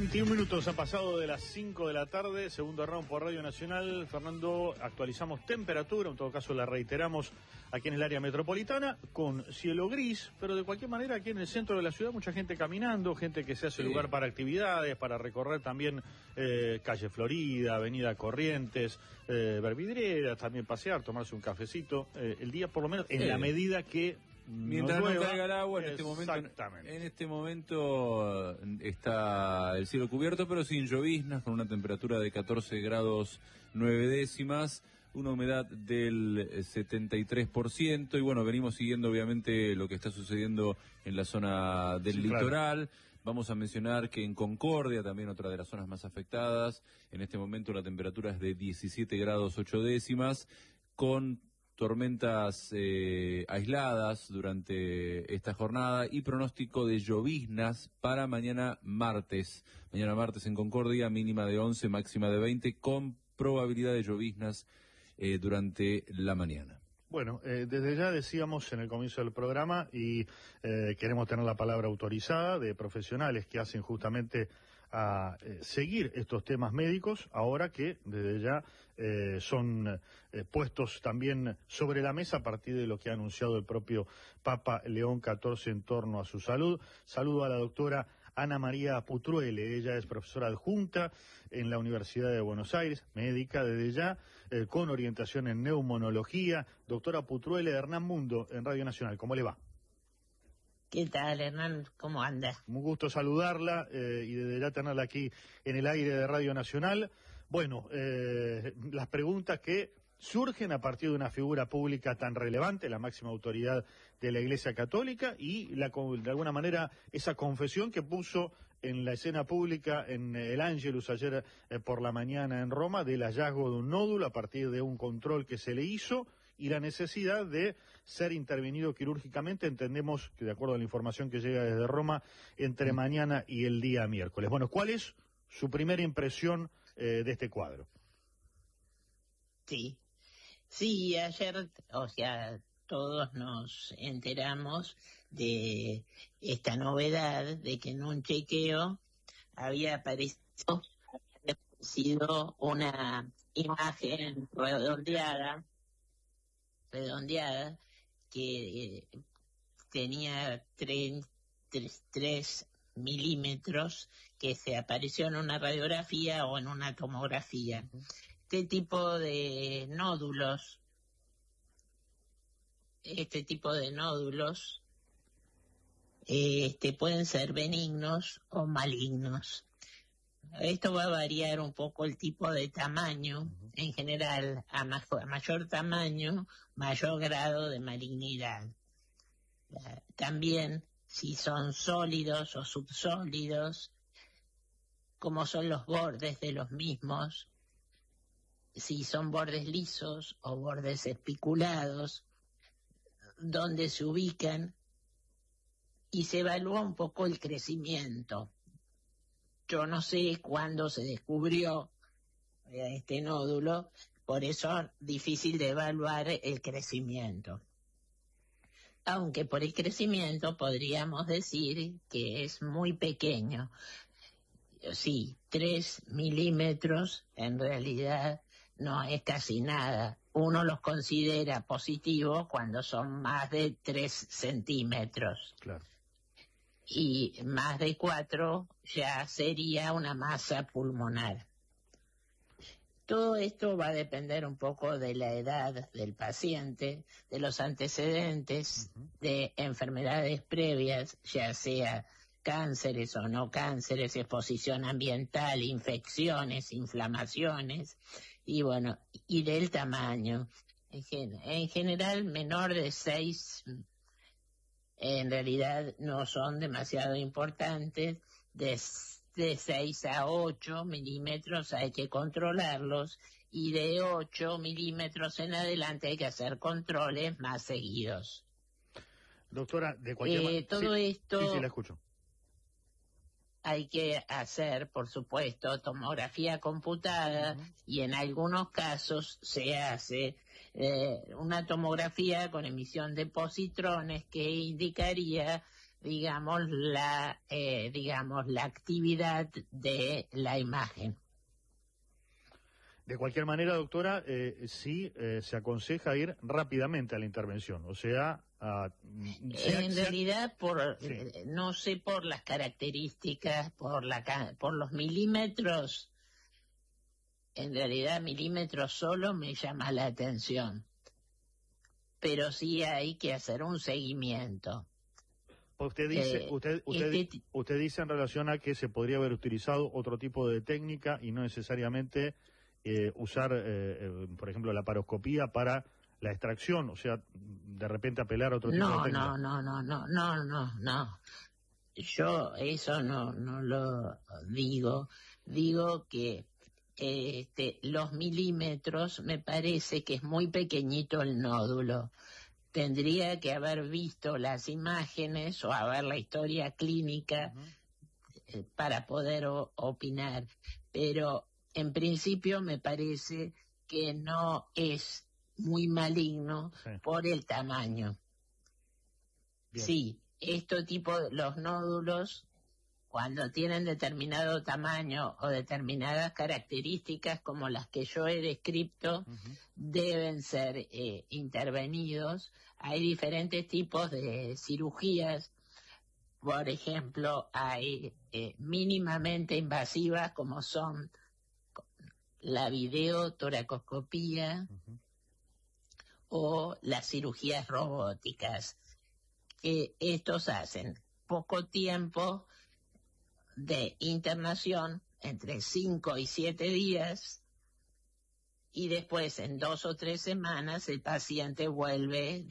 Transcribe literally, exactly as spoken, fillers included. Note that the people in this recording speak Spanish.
veintiún minutos ha pasado de las cinco de la tarde, segundo round por Radio Nacional. Fernando, actualizamos temperatura, en todo caso la reiteramos aquí en el área metropolitana, con cielo gris, pero de cualquier manera aquí en el centro de la ciudad mucha gente caminando, gente que se hace sí. lugar para actividades, para recorrer también eh, calle Florida, avenida Corrientes, eh, ver vidrieras, también pasear, tomarse un cafecito, eh, el día por lo menos en sí. la medida que Mientras no, no caiga el agua, en este momento en este momento está el cielo cubierto, pero sin lloviznas, con una temperatura de catorce grados nueve décimas, una humedad del setenta y tres por ciento, y bueno, venimos siguiendo obviamente lo que está sucediendo en la zona del sí, litoral. Claro. Vamos a mencionar que en Concordia, también otra de las zonas más afectadas, en este momento la temperatura es de diecisiete grados ocho décimas, con tormentas eh, aisladas durante esta jornada y pronóstico de lloviznas para mañana martes. Mañana martes en Concordia, mínima de once, máxima de veinte, con probabilidad de lloviznas eh, durante la mañana. Bueno, eh, desde ya decíamos en el comienzo del programa y eh, queremos tener la palabra autorizada de profesionales que hacen justamente a eh, seguir estos temas médicos, ahora que desde ya eh, son eh, puestos también sobre la mesa a partir de lo que ha anunciado el propio Papa León catorce en torno a su salud. Saludo a la doctora Ana María Putruele, ella es profesora adjunta en la Universidad de Buenos Aires, médica desde ya, eh, con orientación en neumonología. Doctora Putruele, Hernán Mundo, en Radio Nacional, ¿cómo le va? ¿Qué tal, Hernán? ¿Cómo anda? Un gusto saludarla eh, y desde ya tenerla aquí en el aire de Radio Nacional. Bueno, eh, las preguntas que surgen a partir de una figura pública tan relevante, la máxima autoridad de la Iglesia Católica, y la, de alguna manera esa confesión que puso en la escena pública en el Ángelus ayer eh, por la mañana en Roma, del hallazgo de un nódulo a partir de un control que se le hizo y la necesidad de ser intervenido quirúrgicamente, entendemos que de acuerdo a la información que llega desde Roma, entre mañana y el día miércoles. Bueno, ¿cuál es su primera impresión eh, de este cuadro? Sí. Sí, ayer, o sea, todos nos enteramos de esta novedad de que en un chequeo había aparecido, había aparecido una imagen redondeada, redondeada que eh, tenía tres milímetros que se apareció en una radiografía o en una tomografía. Este tipo de nódulos, este tipo de nódulos, este, pueden ser benignos o malignos. Esto va a variar un poco el tipo de tamaño, en general, a, ma- a mayor tamaño, mayor grado de malignidad. También, si son sólidos o subsólidos, cómo son los bordes de los mismos, si son bordes lisos o bordes espiculados, dónde se ubican, y se evalúa un poco el crecimiento. Yo no sé cuándo se descubrió este nódulo, por eso es difícil de evaluar el crecimiento. Aunque por el crecimiento podríamos decir que es muy pequeño. Sí, tres milímetros en realidad no es casi nada. Uno los considera positivos cuando son más de tres centímetros. Claro. Y más de cuatro ya sería una masa pulmonar. Todo esto va a depender un poco de la edad del paciente, de los antecedentes uh-huh. de enfermedades previas, ya sea cánceres o no cánceres, exposición ambiental, infecciones, inflamaciones, y bueno, y del tamaño. En, gen- en general, menor de seis, en realidad no son demasiado importantes. De, de seis a ocho milímetros hay que controlarlos, y de ocho milímetros en adelante hay que hacer controles más seguidos. Doctora, de cualquier eh, manera... todo sí, esto... Sí, sí, la escucho. Hay que hacer, por supuesto, tomografía computada uh-huh. y en algunos casos se hace eh, una tomografía con emisión de positrones que indicaría digamos, la, eh, digamos, la actividad de la imagen. De cualquier manera, doctora, eh, sí eh, se aconseja ir rápidamente a la intervención, o sea... A, sea en sea, realidad, por sí. eh, no sé por las características, por, la, por los milímetros, en realidad milímetros solo me llama la atención, pero sí hay que hacer un seguimiento. Usted dice, eh, usted, usted, este... usted dice en relación a que se podría haber utilizado otro tipo de técnica y no necesariamente... Eh, usar, eh, eh, por ejemplo, la paroscopía para la extracción, o sea, de repente apelar a otro tipo no, de técnica. No, no, no, no, no, no, no. Yo eso no, no lo digo. Digo que este, los milímetros me parece que es muy pequeñito el nódulo. Tendría que haber visto las imágenes o haber la historia clínica uh-huh. eh, para poder o, opinar, pero en principio me parece que no es muy maligno sí. por el tamaño. Bien. Sí, este tipo, los nódulos, cuando tienen determinado tamaño o determinadas características como las que yo he descrito, uh-huh. deben ser eh, intervenidos. Hay diferentes tipos de cirugías. Por ejemplo, hay eh, mínimamente invasivas como son la videotoracoscopía uh-huh. o las cirugías robóticas, que estos hacen poco tiempo de internación, entre cinco y siete días, y después en dos o tres semanas el paciente vuelve